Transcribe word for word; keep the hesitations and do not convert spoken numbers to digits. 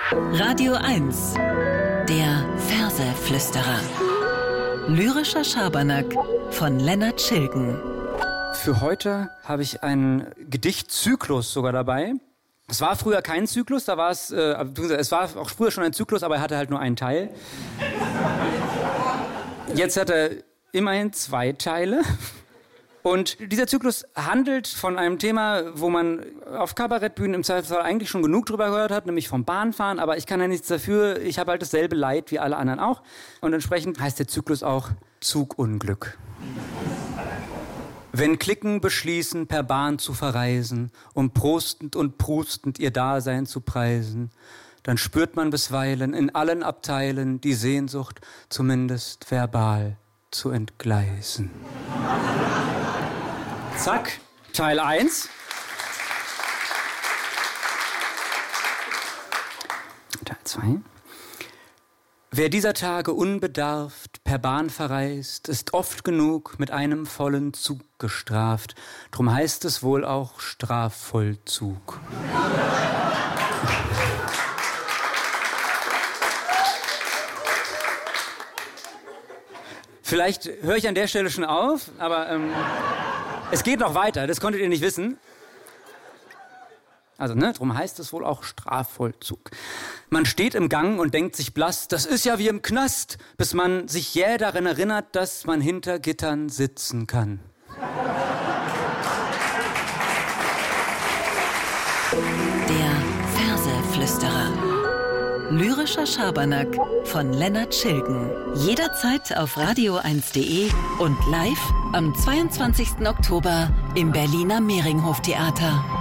Radio eins, der Verseflüsterer. Lyrischer Schabernack von Lennart Schilgen. Für heute habe ich einen Gedichtzyklus sogar dabei. Es war früher kein Zyklus, da war es, äh, es war auch früher schon ein Zyklus, aber er hatte halt nur einen Teil. Jetzt hat er immerhin zwei Teile. Und dieser Zyklus handelt von einem Thema, wo man auf Kabarettbühnen im Zweifelsfall eigentlich schon genug drüber gehört hat, nämlich vom Bahnfahren. Aber ich kann ja nichts dafür, ich habe halt dasselbe Leid wie alle anderen auch. Und entsprechend heißt der Zyklus auch Zugunglück. Wenn Cliquen beschließen, per Bahn zu verreisen, um prostend und prustend ihr Dasein zu preisen, dann spürt man bisweilen in allen Abteilen die Sehnsucht, zumindest verbal zu entgleisen. Zack, Teil eins. Teil zwei. Wer dieser Tage unbedarft per Bahn verreist, ist oft genug mit einem vollen Zug gestraft. Drum heißt es wohl auch Strafvollzug. Vielleicht höre ich an der Stelle schon auf, aber ähm, es geht noch weiter, das konntet ihr nicht wissen. Also, ne, drum heißt es wohl auch Strafvollzug. Man steht im Gang und denkt sich blass, das ist ja wie im Knast, bis man sich jäh daran erinnert, dass man hinter Gittern sitzen kann. Der Verseflüsterer. Lyrischer Schabernack von Lennart Schilgen. Jederzeit auf radio eins punkt de und live am zweiundzwanzigsten Oktober im Berliner Mehringhof Theater.